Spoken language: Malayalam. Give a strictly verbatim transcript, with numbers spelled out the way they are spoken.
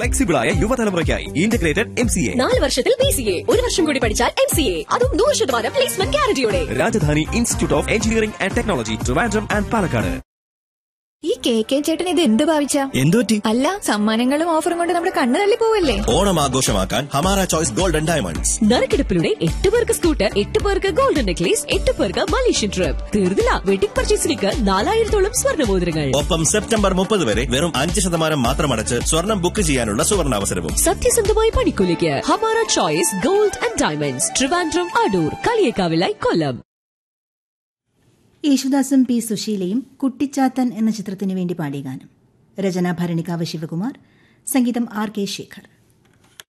ഫ്ലെക്സിബിൾ ആയ യുവതലമുറയ്ക്കായി ഇന്റഗ്രേറ്റഡ് എം സി എ. നാല് വർഷത്തിൽ ബി സി എ, ഒരു വർഷം കൂടി പഠിച്ചാൽ എം സി എ, അതും നൂറ് ശതമാനം placement ഗ്യാരണ്ടിയോടെ. Rajdhani institute of engineering and technology, Trivandrum and Palakkad. ഈ കെ കെ ചേട്ടൻ ഇത് എന്ത് ഭാവിച്ച? എന്തുപറ്റി? അല്ല, സമ്മാനങ്ങളും ഓഫറും കൊണ്ട് നമ്മുടെ കണ്ണ് തള്ളി പോവല്ലേ? ഓണം ആഘോഷമാക്കാൻ ഹമാര ചോയ്സ് ഗോൾഡൻ ഡയമണ്ട്സ്. നറുക്കെടുപ്പിലൂടെ എട്ട് പേർക്ക് സ്കൂട്ടർ, എട്ട് പേർക്ക് ഗോൾഡൻ നെക്ലേസ്, എട്ട് പേർക്ക് മലേഷ്യൻ ട്രിപ്പ്. തീർന്നില്ല, വെഡിംഗ് പർച്ചേസിലേക്ക് നാലായിരത്തോളം സ്വർണ്ണമോതിരങ്ങൾ. ഒപ്പം സെപ്റ്റംബർ മുപ്പത് വരെ വെറും അഞ്ച് ശതമാനം മാത്രമടച്ച് സ്വർണം ബുക്ക് ചെയ്യാനുള്ള സുവർണാവസരവും. സത്യസന്ധമായ പണിക്കൂലിക്ക് Hamara choice gold and diamonds, Trivandrum, Adoor, കളിയേക്കാവിലായി, കൊല്ലം. യേശുദാസും പി സുശീലയും കുട്ടിച്ചാത്തൻ എന്ന ചിത്രത്തിനു വേണ്ടി പാടിയ ഗാനം. രചന ഭരണികാവ് ശിവകുമാർ, സംഗീതം ആർ കെ ശേഖർ.